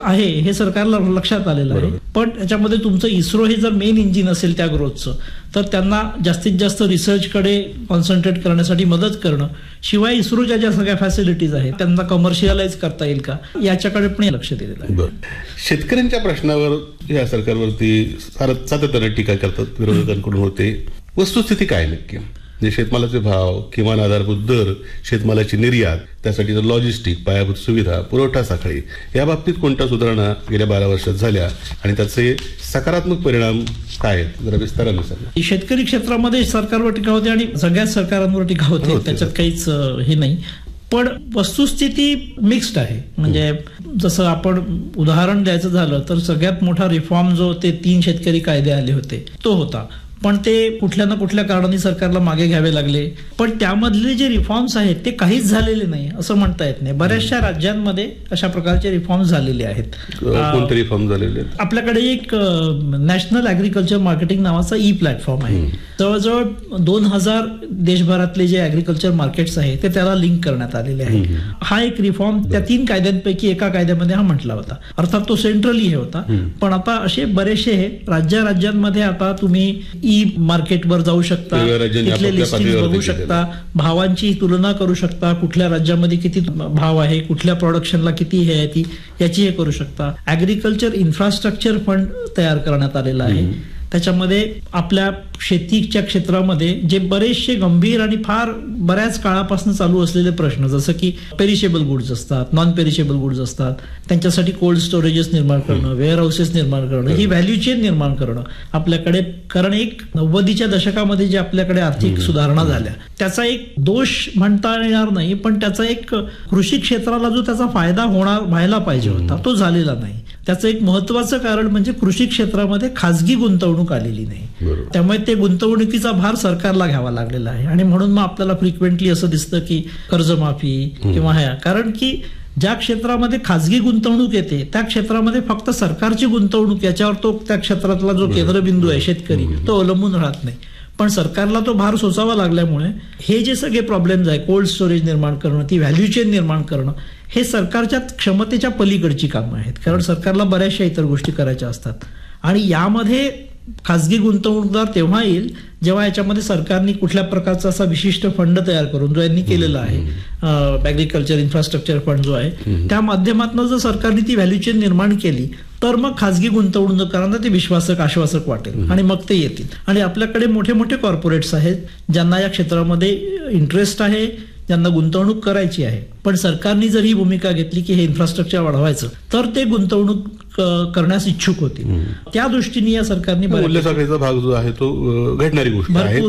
आहे हे सरकारला लक्षात आलेलं आहे. पण त्याच्यामध्ये तुमचं इस्रो हे जर मेन इंजिन असेल त्या ग्रोथचं, तर त्यांना जास्तीत जास्त रिसर्चकडे कॉन्सन्ट्रेट करण्यासाठी मदत करणं, शिवाय इस्रोच्या ज्या सगळ्या फॅसिलिटीज आहेत त्यांना कमर्शियलाइज करता येईल का याच्याकडे पण लक्ष दिलेलं आहे. शेतकऱ्यांच्या प्रश्नावर या सरकारवरती सातत्याने टीका करतात विरोधकांकडून होते. वस्तुस्थिती काय नक्की? म्हणजे शेतमालाचे भाव, किमान आधारभूत दर, शेतमालाची निर्यात, त्यासाठी लॉजिस्टिक, पायाभूत सुविधा, पुरवठा साखळी या बाबतीत कोणत्या सुधारणा गेल्या 12 वर्षात झाल्या आणि त्याचे सकारात्मक परिणाम काय आहेत जरा विस्ताराने सांगा. शेतकरी क्षेत्रामध्ये सरकारवर टीका होते आणि सगळ्याच सरकारांवर टीका होते, त्याच्यात काहीच हे नाही. पण वस्तुस्थिती मिक्स्ड आहे. म्हणजे जसं आपण उदाहरण द्यायचं झालं तर सगळ्यात मोठा रिफॉर्म जो ते 3 शेतकरी कायदे आले होते तो होता. पण ते कुठल्या ना कुठल्या कारणाने सरकारला मागे घ्यावे लागले. पण त्यामधले जे रिफॉर्म्स आहेत ते काहीच झालेले नाही असं म्हणता येत नाही. बऱ्याचशा राज्यांमध्ये अशा प्रकारचे रिफॉर्म्स झालेले आहेत. कोणते रिफॉर्म झालेले? आपल्याकडे एक नॅशनल ऍग्रिकल्चर मार्केटिंग नावाचा ई प्लॅटफॉर्म आहे. जवळजवळ 2000 देशभरातले जे ऍग्रिकल्चर मार्केट्स आहेत ते त्याला लिंक करण्यात आलेले आहे. हा एक रिफॉर्म त्या 3 कायद्यांपैकी एका कायद्यामध्ये हा म्हटला होता. अर्थात तो सेंट्रली हे होता. पण आता असे बरेचसे राज्यांमध्ये आता तुम्ही ई मार्केटवर जाऊ शकता, तिथले लिस्टिंग बघू शकता, भावांची तुलना करू शकता, कुठल्या राज्यामध्ये किती भाव आहे, कुठल्या प्रोडक्शनला किती हे आहे ती याची हे करू शकता. ऍग्रिकल्चर इन्फ्रास्ट्रक्चर फंड तयार करण्यात आलेला आहे. त्याच्यामध्ये आपल्या शेतीच्या क्षेत्रामध्ये जे बरेचसे गंभीर आणि फार बऱ्याच काळापासून चालू असलेले प्रश्न, जसं की पेरिशेबल गुड्स असतात, नॉन पेरिशेबल गुड्स असतात, त्यांच्यासाठी कोल्ड स्टोरेजेस निर्माण करणं, वेअर हाऊसेस निर्माण करणं, ही व्हॅल्यू चेन निर्माण करणं आपल्याकडे. कारण एक 90च्या दशकामध्ये जे आपल्याकडे आर्थिक सुधारणा झाल्या त्याचा एक दोष म्हणता येणार नाही, पण त्याचा एक कृषी क्षेत्राला जो त्याचा फायदा व्हायला पाहिजे होता तो झालेला नाही. त्याचं एक महत्वाचं कारण म्हणजे कृषी क्षेत्रामध्ये खासगी गुंतवणूक आलेली नाही. त्यामुळे ते गुंतवणुकीचा भार सरकारला घ्यावा लागलेला आहे. आणि म्हणून मग आपल्याला फ्रिक्वेंटली असं दिसतं की कर्जमाफी किंवा ह्या, कारण की ज्या क्षेत्रामध्ये खासगी गुंतवणूक येते त्या क्षेत्रामध्ये फक्त सरकारची गुंतवणूक याच्यावर तो त्या क्षेत्रातला जो केंद्रबिंदू आहे शेतकरी तो अवलंबून राहत नाही. पण सरकारला तो भार सोसावा लागल्यामुळे हे जे सगळे प्रॉब्लेम्स आहे, कोल्ड स्टोरेज निर्माण करणं, ती व्हॅल्यू चेन निर्माण करणं, हे सरकारच्या क्षमतेच्या पलीकडची कामं आहेत. कारण सरकारला बऱ्याचशा इतर गोष्टी करायच्या असतात. आणि यामध्ये खासगी गुंतवणूकदार तेव्हा येईल जेव्हा याच्यामध्ये सरकारने कुठल्या प्रकारचा असा विशिष्ट फंड तयार करून जो यांनी केलेला आहे, ऍग्रिकल्चर इन्फ्रास्ट्रक्चर फंड जो आहे, त्या माध्यमातून जर सरकारने ती व्हॅल्यू चेन निर्माण केली तर मग खासगी गुंतवणूकदारांना ते विश्वासक आश्वासक वाटेल आणि मग ते येतील. आणि आपल्याकडे मोठे मोठे कॉर्पोरेट्स आहेत ज्यांना या क्षेत्रामध्ये इंटरेस्ट आहे, ज्यांना गुंतवणूक करायची आहे. पण सरकारने जर ही भूमिका घेतली की हे इन्फ्रास्ट्रक्चर वाढवायचं तर ते गुंतवणूक करण्यास इच्छुक होतील. त्या दृष्टीने या सरकारने मूल्य साखळीचा भाग जो आहे तो घडणारी गोष्ट आहे.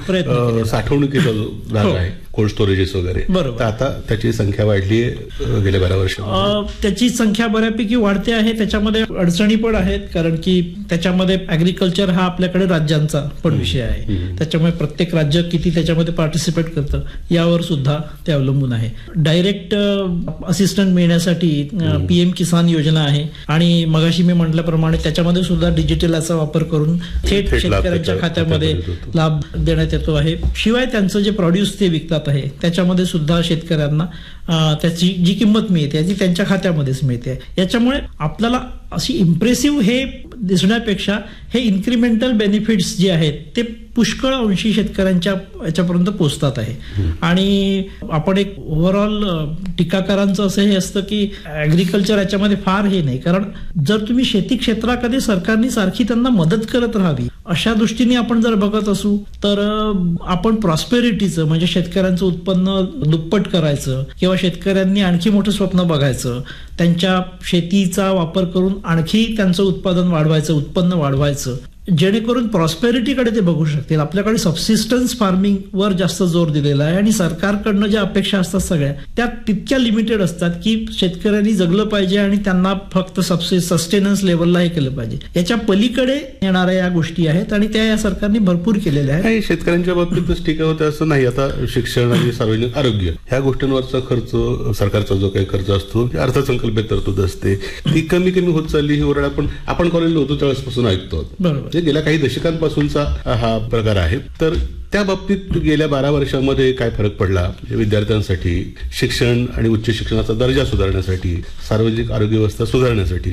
पण साठवणुकीचा जो भाग आहे, कोल्ड स्टोरेजेस वगैरे, तर आता त्याची संख्या वाढली आहे गेल्या 12 वर्षात. त्याची संख्या बऱ्यापैकी वाढते आहे. त्याच्यामध्ये अडचणी पण आहेत, कारण की त्याच्यामध्ये ऍग्रिकल्चर हा आपल्याकडे राज्यांचा पण विषय आहे. त्याच्यामुळे प्रत्येक राज्य किती त्याच्यामध्ये पार्टिसिपेट करतं यावर सुद्धा ते अवलंबून आहे. डायरेक्ट असिस्टंट मिळण्यासाठी PM किसान योजना आहे आणि मगाशी मी म्हटल्याप्रमाणे त्याच्यामध्ये सुद्धा डिजिटलचा वापर करून थेट शेतकऱ्यांच्या खात्यामध्ये लाभ देण्यात येतो आहे. शिवाय त्यांचं जे प्रोड्यूस ते विकतात आहे त्याच्यामध्ये सुद्धा शेतकऱ्यांना त्याची जी किंमत मिळते ती त्यांच्या खात्यामध्येच मिळते. याच्यामुळे आपल्याला अशी इम्प्रेसिव्ह हे दिसण्यापेक्षा हे इन्क्रिमेंटल बेनिफिट्स जे आहेत ते पुष्कळ अंशी शेतकऱ्यांच्या याच्यापर्यंत पोहोचतात आहे. आणि आपण एक ओव्हरऑल टीकाकारांचं असं हे असतं की ऍग्रिकल्चर याच्यामध्ये फार हे नाही, कारण जर तुम्ही शेती क्षेत्राकडे सरकारने सारखी त्यांना मदत करत राहावी अशा दृष्टीने आपण जर बघत असू तर आपण प्रॉस्पेरिटीचं म्हणजे शेतकऱ्यांचं उत्पन्न दुप्पट करायचं किंवा शेतकऱ्यांनी आणखी मोठं स्वप्न बघायचं, त्यांच्या शेतीचा वापर करून आणखी त्यांचं उत्पादन वाढवायचं, उत्पन्न वाढवायचं, जेणेकरून प्रॉस्पेरिटीकडे ते बघू शकतील. आपल्याकडे सबसिस्टन्स फार्मिंग वर जास्त जोर दिलेला आहे आणि सरकारकडनं ज्या अपेक्षा असतात सगळ्या त्या तितक्या लिमिटेड असतात की शेतकऱ्यांनी जगलं पाहिजे आणि त्यांना फक्त सस्टेनन्स लेवलला हे केलं पाहिजे. याच्या पलीकडे येणाऱ्या या गोष्टी आहेत आणि त्या या सरकारने भरपूर केलेल्या आहेत. शेतकऱ्यांच्या बाबतीतच टीका होते असं नाही. आता शिक्षण आणि सार्वजनिक आरोग्य ह्या गोष्टींवरचा खर्च, सरकारचा जो काही खर्च असतो अर्थसंकल्पित तरतूद असते ती कमी कमी होत चालली ही ओरड आपण कॉलेजला होतो त्यावेळेसपासून ऐकतो. बरोबर. जे गेल्या काही दशकांपासूनचा हा प्रकार आहे. तर त्या बाबतीत गेल्या 12 वर्षांमध्ये काय फरक पडला विद्यार्थ्यांसाठी, शिक्षण आणि उच्च शिक्षणाचा दर्जा सुधारण्यासाठी, सार्वजनिक आरोग्य व्यवस्था सुधारण्यासाठी